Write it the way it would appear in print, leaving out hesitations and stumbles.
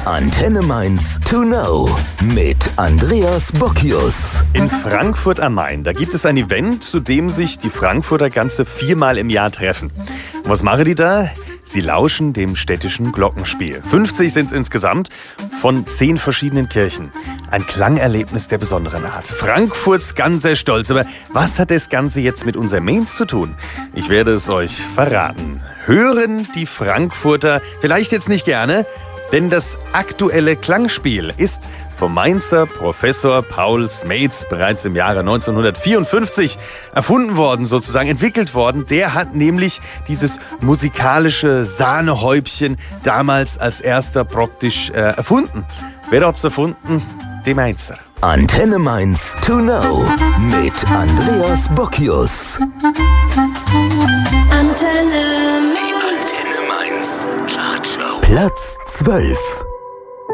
Antenne Mainz to know mit Andreas Bockius. In Frankfurt am Main, da gibt es ein Event, zu dem sich die Frankfurter ganze 4-mal im Jahr treffen. Und was machen die da? Sie lauschen dem städtischen Glockenspiel. 50 sind es insgesamt von 10 verschiedenen Kirchen. Ein Klangerlebnis der besonderen Art. Frankfurts ganzer Stolz. Aber was hat das Ganze jetzt mit unserem Mainz zu tun? Ich werde es euch verraten. Hören die Frankfurter vielleicht jetzt nicht gerne, denn das aktuelle Klangspiel ist vom Mainzer Professor Paul Smeets bereits im Jahre 1954 erfunden worden, sozusagen entwickelt worden. Der hat nämlich dieses musikalische Sahnehäubchen damals als erster praktisch erfunden. Wer hat's erfunden? Die Mainzer. Antenne Mainz to know mit Andreas Bockius. Antenne Mainz Chartshow. Platz 12.